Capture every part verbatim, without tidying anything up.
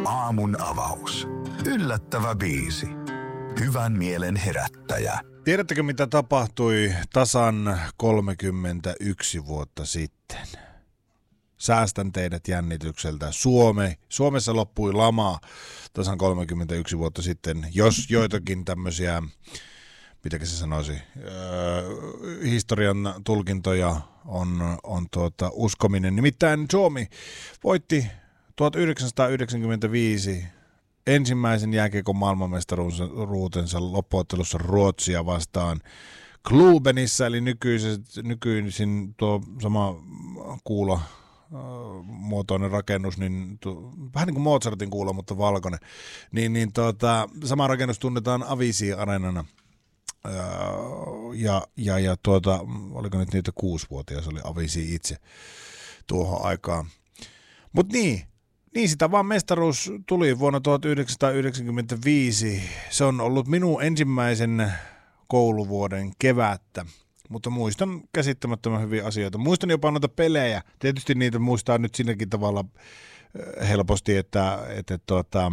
Aamun avaus. Yllättävä biisi. Hyvän mielen herättäjä. Tiedättekö, mitä tapahtui tasan kolmekymmentäyksi vuotta sitten? Säästän teidät jännitykseltä. Suome, Suomessa loppui lama tasan kolmekymmentäyksi vuotta sitten. Jos joitakin tämmöisiä, mitäkö se sanoisi, öö, historian tulkintoja on, on tuota, uskominen. Nimittäin Suomi voitti tuhatyhdeksänsataayhdeksänkymmentäviisi ensimmäisen jääkiekon maailmanmestaruutensa loppuottelussa Ruotsia vastaan Klubenissa, eli nykyisin, nykyisin tuo sama kuula muotoinen rakennus, niin tuo, vähän niin kuin Mozartin kuulo, mutta valkoinen, niin, niin tuota, sama rakennus tunnetaan Avicii-areenana. Ja, ja, ja tuota, oliko nyt niitä kuusivuotias, oli Avicii itse tuohon aikaan. Mutta niin, niin sitä vaan mestaruus tuli vuonna tuhatyhdeksänsataayhdeksänkymmentäviisi. Se on ollut minun ensimmäisen kouluvuoden kevättä, mutta muistan käsittämättömän hyviä asioita. Muistan jopa noita pelejä. Tietysti niitä muistaa nyt silläkin tavalla helposti, että, että tuota,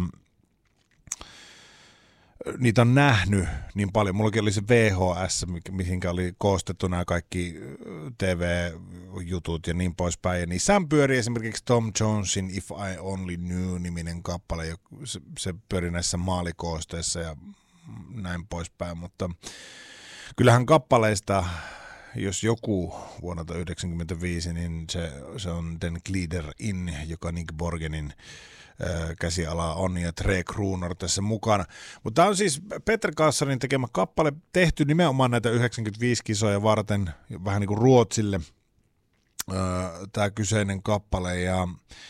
niitä on nähnyt niin paljon. Mullakin oli se V H S, mihinkä oli koostettu nämä kaikki T V-jutut ja niin poispäin. Ja niissähän pyöri esimerkiksi Tom Jonesin If I Only Knew-niminen kappale. Se, se pyöri näissä maalikoosteissa ja näin poispäin. Mutta kyllähän kappaleista, jos joku vuonna yhdeksänkymmentäviisi, niin se, se on Den Glider In, joka Nick Borgenin käsialaa on, ja Tre Kronor tässä mukana. Mutta tämä on siis Peter Kassarin tekemä kappale, tehty nimenomaan näitä yhdeksänkymmentäviisi kisoja varten, vähän niin kuin Ruotsille tämä kyseinen kappale, ja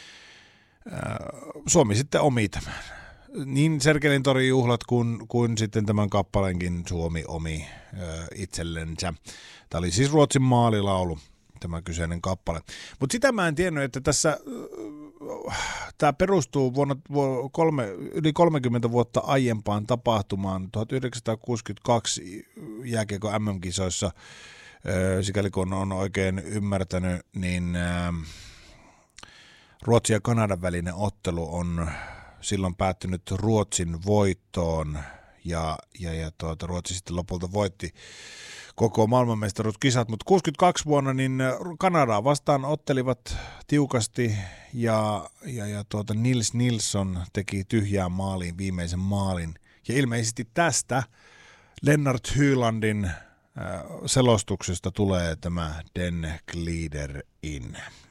Suomi sitten omi tämän. Niin Sergelin torin juhlat kuin, kuin sitten tämän kappalenkin Suomi omi itsellensä. Tämä oli siis Ruotsin maalilaulu, tämä kyseinen kappale. Mutta sitä mä en tiennyt, että tässä tämä perustuu vuonna kolme, yli kolmekymmentä vuotta aiempaan tapahtumaan tuhatyhdeksänsataakuusikymmentäkaksi jääkiekon M M-kisoissa, sikäli kun on oikein ymmärtänyt, niin Ruotsin ja Kanadan välinen ottelu on silloin päättynyt Ruotsin voittoon, ja, ja, ja tuota, Ruotsi sitten lopulta voitti koko maailmanmestaruuskisat, mutta kuusikymmentäkaksi vuonna niin Kanadaa vastaan ottelivat tiukasti, ja, ja, ja tuota Nils Nilsson teki tyhjään maaliin viimeisen maalin. Ja ilmeisesti tästä Lennart Hylandin äh, selostuksesta tulee tämä Den Glider In.